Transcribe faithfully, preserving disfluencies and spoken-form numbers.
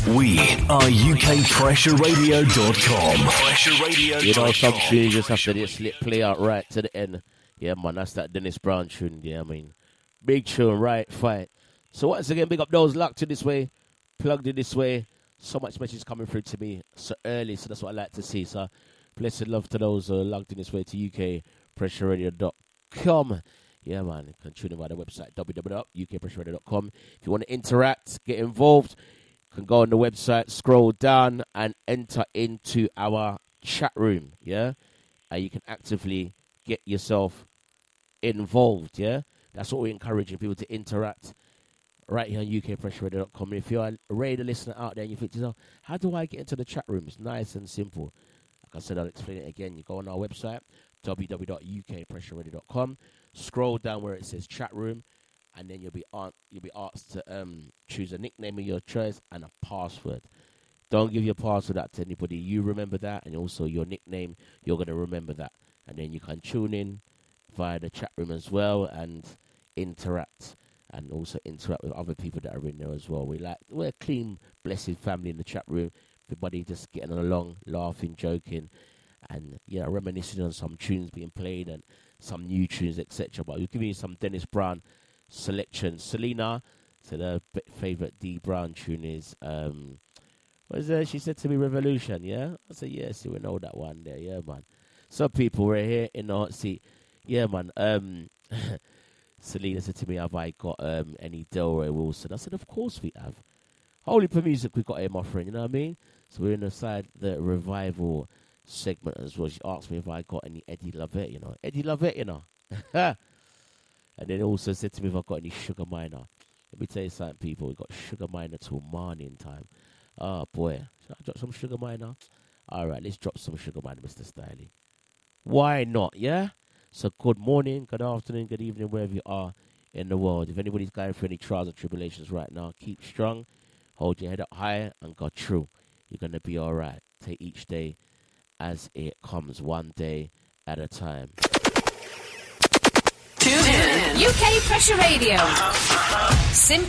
We are U K Pressure Radio dot com. Pressure Radio. You know, some tunes just have to just let play out right to the end. Yeah, man, that's that Dennis Brown tune. Yeah, I mean, big tune, right? Fine. So once again, big up those locked in this way, plugged in this way. So much messages coming through to me so early, so that's what I like to see. So blessed love to those uh, logged in this way to U K Pressure Radio dot com. Yeah, man, you can tune in by the website w w w dot U K Pressure Radio dot com. If you want to interact, get involved, you can go on the website, scroll down, and enter into our chat room. Yeah, and you can actively get yourself involved. Yeah, that's what we're encouraging people to interact right here on U K Pressure Radio dot com. If you're a radio listener out there and you think to yourself, how do I get into the chat room? It's nice and simple. Like I said, I'll explain it again. You go on our website, w w w dot U K Pressure Radio dot com. Scroll down where it says chat room, and then you'll be on, you'll be asked to um, choose a nickname of your choice and a password. Don't give your password out to anybody. You remember that, and also your nickname, you're going to remember that. And then you can tune in via the chat room as well and interact, and also interact with other people that are in there as well. We like, we're a clean, blessed family in the chat room. Everybody just getting along, laughing, joking, and yeah, reminiscing on some tunes being played and some new tunes, et cetera. But we'll give you some Dennis Brown selection. Selena said her favorite D Brown tune is um, what is it? She said to me, Revolution. Yeah, I said yes. We know that one there. Yeah, man. Some people were here in the hot seat. Yeah, man. Um, Selena said to me, have I got um, any Delroy Wilson? I said, of course we have. Holy for music, we got here, my friend. You know what I mean? So we're in the side the revival segment as well. She asked me if I got any Eddie Lovett, you know. Eddie Lovett, you know. And then also said to me if I got any Sugar Minor. Let me tell you something, people. We got Sugar Minor till morning time. Oh, boy. Should I drop some Sugar Minor? All right, let's drop some Sugar Minor, Mister Styley. Why not, yeah? So good morning, good afternoon, good evening, wherever you are in the world. If anybody's going through any trials and tribulations right now, keep strong, hold your head up high, and go true. You're going to be all right. Take each day as it comes, one day at a time. Tune in. U K Pressure Radio. Simply